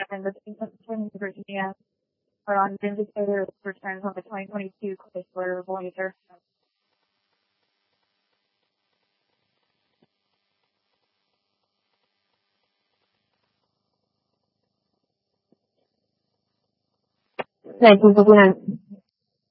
and the Twin Virginia are on vindicator returns on the 2022 Chrysler Voyager. Thank you for